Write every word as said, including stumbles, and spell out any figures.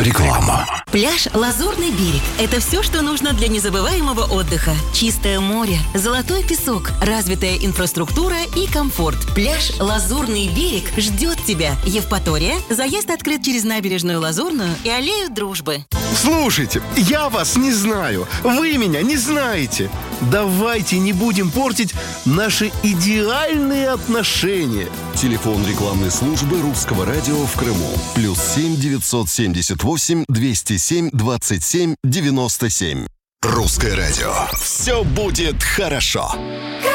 Реклама. Пляж «Лазурный берег» – это все, что нужно для незабываемого отдыха. Чистое море, золотой песок, развитая инфраструктура и комфорт. Пляж «Лазурный берег» ждет тебя. Евпатория. Заезд открыт через набережную Лазурную и аллею Дружбы. Слушайте, я вас не знаю, вы меня не знаете. Давайте не будем портить наши идеальные отношения. Телефон рекламной службы Русского радио в Крыму. Плюс семь девятьсот семьдесят восемь двести семь двадцать семь девяносто семь. Русское радио. Все будет хорошо.